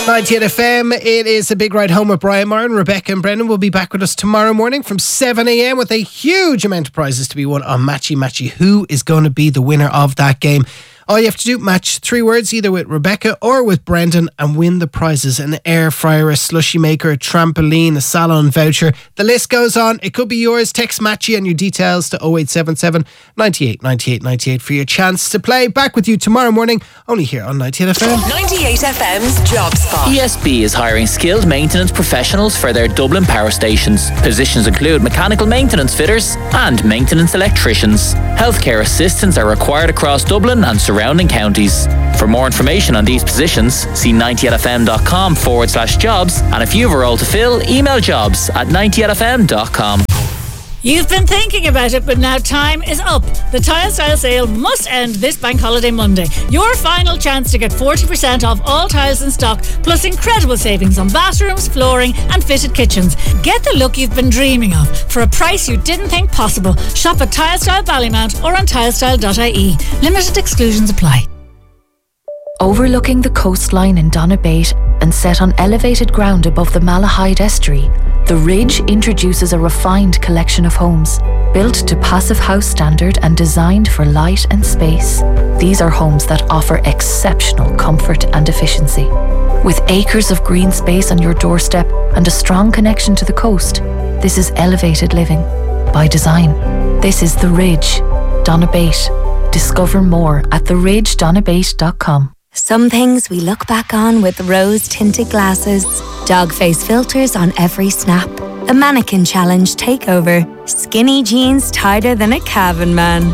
98 FM, it is a big ride home with Brian Moran. Rebecca and Brendan will be back with us tomorrow morning from 7 a.m. with a huge amount of prizes to be won on Matchy Matchy. Who is going to be the winner of that game? All you have to do, match 3 words either with Rebecca or with Brendan and win the prizes. An air fryer, a slushie maker, a trampoline, a salon voucher. The list goes on. It could be yours. Text Matchy and your details to 0877 98 98 98 for your chance to play. Back with you tomorrow morning, only here on 98 FM. 98 FM's Job Spot. ESB is hiring skilled maintenance professionals for their Dublin power stations. Positions include mechanical maintenance fitters and maintenance electricians. Healthcare assistants are required across Dublin and surrounding counties. For more information on these positions, see 98fm.com/jobs, and if you have a role to fill, email jobs@98fm.com. You've been thinking about it, but now time is up. The Tile Style sale must end this Bank Holiday Monday. Your final chance to get 40% off all tiles in stock, plus incredible savings on bathrooms, flooring and fitted kitchens. Get the look you've been dreaming of for a price you didn't think possible. Shop at Tile Style Ballymount or on tilestyle.ie. Limited exclusions apply. Overlooking the coastline in Donabate and set on elevated ground above the Malahide Estuary, The Ridge introduces a refined collection of homes, built to Passive House standard and designed for light and space. These are homes that offer exceptional comfort and efficiency. With acres of green space on your doorstep and a strong connection to the coast, this is elevated living by design. This is The Ridge, Donabate. Discover more at theridgedonabate.com. Some things we look back on with rose-tinted glasses, dog face filters on every snap, a mannequin challenge takeover, skinny jeans tighter than a Cavan man.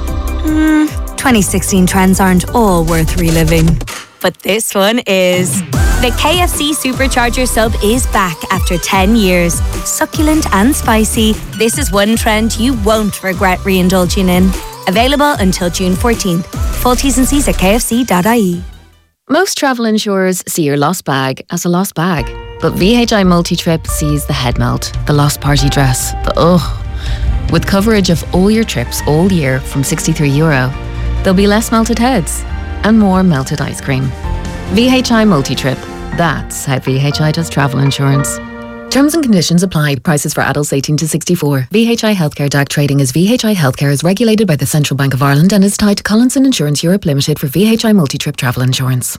2016 trends aren't all worth reliving. But this one is. The KFC Supercharger sub is back after 10 years. Succulent and spicy, this is one trend you won't regret re-indulging in. Available until June 14th. Full T's and C's at kfc.ie. Most travel insurers see your lost bag as a lost bag, but VHI Multi-Trip sees the head melt, the lost party dress, the ugh. With coverage of all your trips all year from €63, there'll be less melted heads and more melted ice cream. VHI Multi-Trip, that's how VHI does travel insurance. Terms and conditions apply. Prices for adults 18 to 64. VHI Healthcare DAC trading as VHI Healthcare is regulated by the Central Bank of Ireland and is tied to Collinson Insurance Europe Limited for VHI Multi-Trip travel insurance.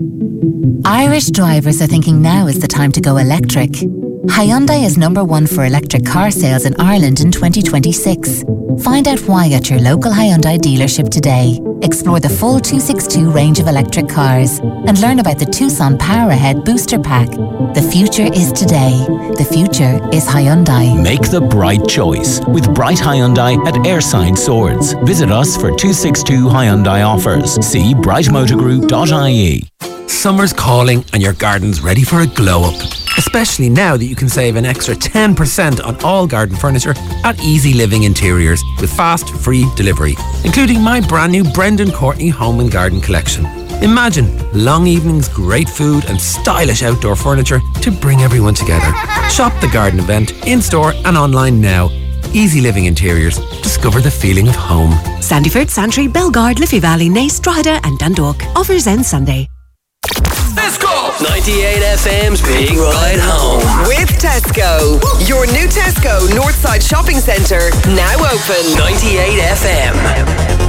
Irish drivers are thinking now is the time to go electric. Hyundai is #1 for electric car sales in Ireland in 2026. Find out why at your local Hyundai dealership today. Explore the full 262 range of electric cars and learn about the Tucson Power Ahead Booster Pack. The future is today. The future is Hyundai. Make the bright choice with Bright Hyundai at Airside Swords. Visit us for 262 Hyundai offers. See brightmotorgroup.ie. Summer's calling and your garden's ready for a glow-up. Especially now that you can save an extra 10% on all garden furniture at Easy Living Interiors with fast, free delivery, including my brand new Brendan Courtney Home and Garden collection. Imagine long evenings, great food and stylish outdoor furniture to bring everyone together. Shop the garden event in-store and online now. Easy Living Interiors. Discover the feeling of home. Sandyford, Santry, Belgard, Liffey Valley, Naas, Drogheda and Dundalk. Offers end Sunday. Let's go! 98 FM's Big Ride Home. With Tesco. Your new Tesco Northside Shopping Centre now open. 98 FM.